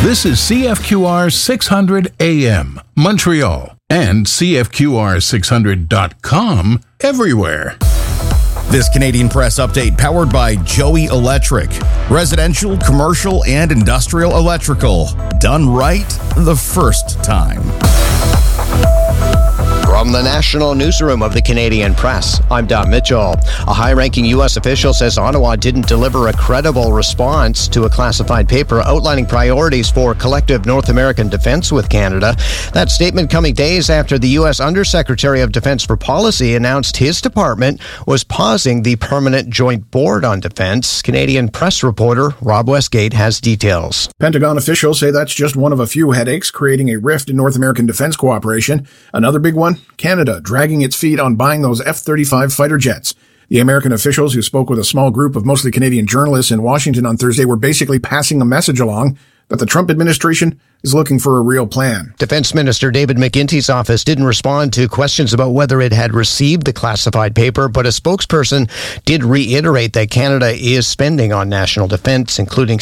This is CFQR 600 AM, Montreal, and CFQR600.com everywhere. This Canadian Press update powered by Joey Electric. Residential, commercial, and industrial electrical. Done right the first time. From the National Newsroom of the Canadian Press, I'm Don Mitchell. A high-ranking U.S. official says Ottawa didn't deliver a credible response to a classified paper outlining priorities for collective North American defense with Canada. That statement coming days after the U.S. Undersecretary of Defense for Policy announced his department was pausing the Permanent Joint Board on Defense. Canadian Press reporter Rob Westgate has details. Pentagon officials say that's just one of a few headaches creating a rift in North American defense cooperation. Another big one, Canada dragging its feet on buying those F-35 fighter jets. The American officials who spoke with a small group of mostly Canadian journalists in Washington on Thursday were basically passing a message along that the Trump administration is looking for a real plan. Defense Minister David McGuinty's office didn't respond to questions about whether it had received the classified paper, but a spokesperson did reiterate that Canada is spending on national defense, including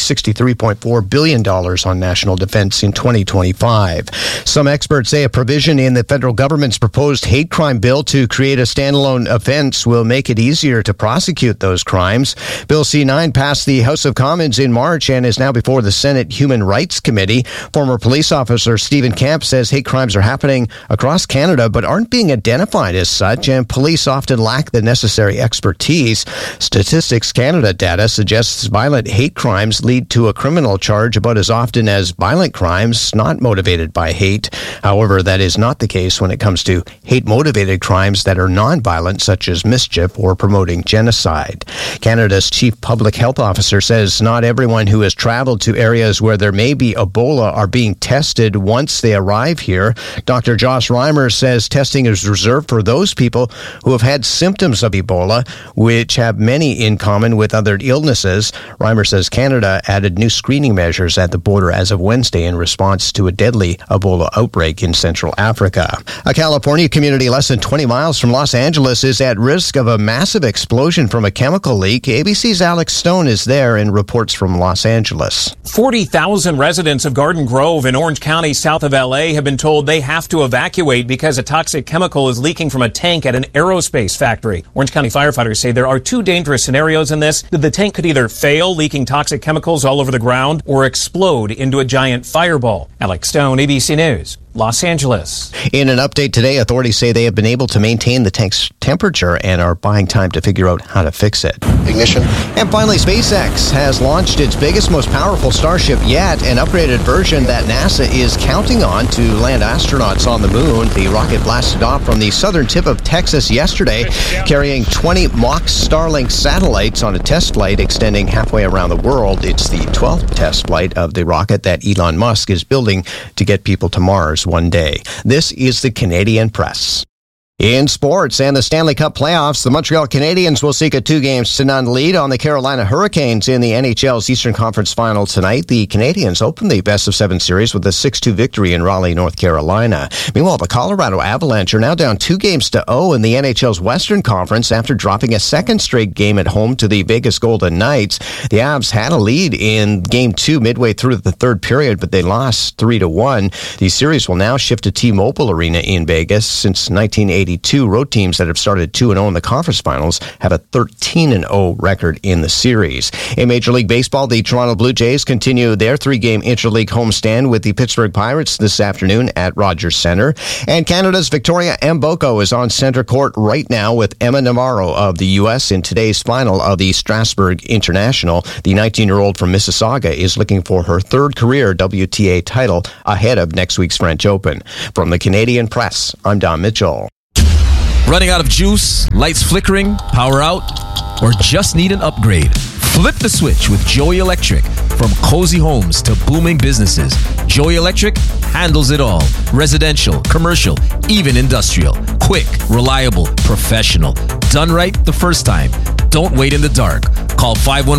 $63.4 billion on national defense in 2025. Some experts say a provision in the federal government's proposed hate crime bill to create a standalone offense will make it easier to prosecute those crimes. Bill C-9 passed the House of Commons in March and is now before the Senate Human Rights Committee. Former police officer Stephen Camp says hate crimes are happening across Canada but aren't being identified as such, and police often lack the necessary expertise. Statistics Canada data suggests violent hate crimes lead to a criminal charge about as often as violent crimes not motivated by hate. However, that is not the case when it comes to hate-motivated crimes that are non-violent, such as mischief or promoting genocide. Canada's chief public health officer says not everyone who has traveled to areas where there may be Ebola are being tested once they arrive here. Dr. Josh Reimer says testing is reserved for those people who have had symptoms of Ebola, which have many in common with other illnesses. Reimer says Canada added new screening measures at the border as of Wednesday in response to a deadly Ebola outbreak in Central Africa. A California community less than 20 miles from Los Angeles is at risk of a massive explosion from a chemical leak. ABC's Alex Stone is there and reports from Los Angeles. 40,000 residents of Garden Grove in Orange County, south of LA, have been told they have to evacuate because a toxic chemical is leaking from a tank at an aerospace factory. Orange County firefighters say there are two dangerous scenarios in this. The tank could either fail, leaking toxic chemicals all over the ground, or explode into a giant fireball. Alex Stone, ABC News, Los Angeles. In an update today, authorities say they have been able to maintain the tank's temperature and are buying time to figure out how to fix it. Ignition. And finally, SpaceX has launched its biggest, most powerful Starship yet, an upgraded version that NASA is counting on to land astronauts on the moon. The rocket blasted off from the southern tip of Texas yesterday, carrying 20 mock Starlink satellites on a test flight extending halfway around the world. It's the 12th test flight of the rocket that Elon Musk is building to get people to Mars one day. This is the Canadian Press. In sports and the Stanley Cup playoffs, the Montreal Canadiens will seek a 2-0 lead on the Carolina Hurricanes in the NHL's Eastern Conference Final tonight. The Canadiens opened the best-of-7 series with a 6-2 victory in Raleigh, North Carolina. Meanwhile, the Colorado Avalanche are now down 2-0 in the NHL's Western Conference after dropping a second straight game at home to the Vegas Golden Knights. The Avs had a lead in Game 2 midway through the third period, but they lost 3-1. The series will now shift to T-Mobile Arena in Vegas. Since 1980, road teams that have started 2-0 in the conference finals have a 13-0 record in the series. In Major League Baseball, the Toronto Blue Jays continue their 3-game interleague homestand with the Pittsburgh Pirates this afternoon at Rogers Centre. And Canada's Victoria Mboko is on center court right now with Emma Navarro of the U.S. in today's final of the Strasbourg International. The 19-year-old from Mississauga is looking for her third career WTA title ahead of next week's French Open. From the Canadian Press, I'm Don Mitchell. Running out of juice, lights flickering, power out, or just need an upgrade? Flip the switch with Joey Electric. From cozy homes to booming businesses, Joey Electric handles it all. Residential, commercial, even industrial. Quick, reliable, professional. Done right the first time. Don't wait in the dark. Call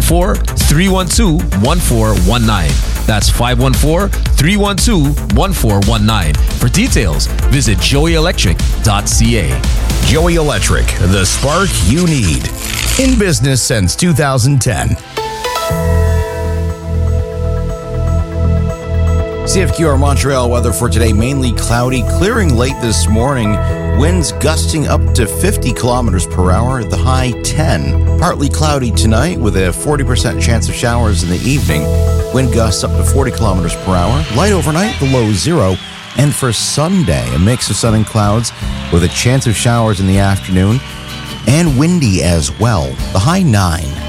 514-312-1419. That's 514-312-1419. For details, visit joeyelectric.ca. Joey Electric, the spark you need. In business since 2010. CFQR Montreal weather for today, mainly cloudy, clearing late this morning. Winds gusting up to 50 kilometers per hour, the high 10. Partly cloudy tonight with a 40% chance of showers in the evening. Wind gusts up to 40 kilometers per hour. Light overnight, the low 0. And for Sunday, a mix of sun and clouds with a chance of showers in the afternoon and windy as well, the high 9.